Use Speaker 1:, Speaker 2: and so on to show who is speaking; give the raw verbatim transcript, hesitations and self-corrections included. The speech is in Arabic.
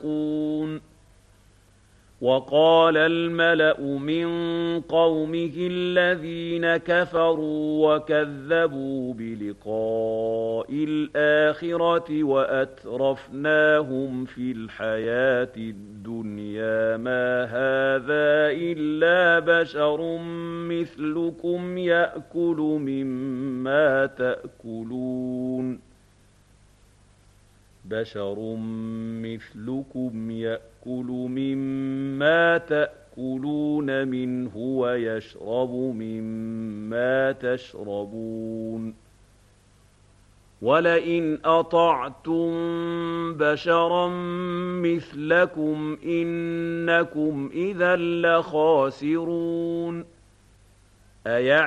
Speaker 1: يتقون وقال الملأ من قومه الذين كفروا وكذبوا بلقاء الآخرة وأترفناهم في الحياة الدنيا ما هذا إلا بشر مثلكم يأكل مما تأكلون بشر مثلكم يأكل مما تأكلون منه ويشرب مما تشربون ولئن أطعتم بشرا مثلكم إنكم إذا لخاسرون